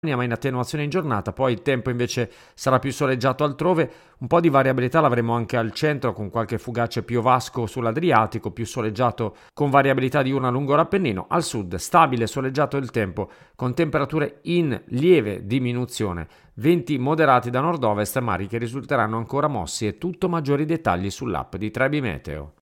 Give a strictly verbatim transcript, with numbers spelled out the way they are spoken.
ma in attenuazione in giornata, poi il tempo invece sarà più soleggiato altrove, un po' di variabilità l'avremo anche al centro con qualche fugace piovasco sull'Adriatico, più soleggiato con variabilità diurna lungo l'Appennino, al sud stabile soleggiato il tempo con temperature in lieve diminuzione, venti moderati da nord-ovest, mari che risulteranno ancora mossi e tutto maggiori dettagli sull'app di Trebi Meteo.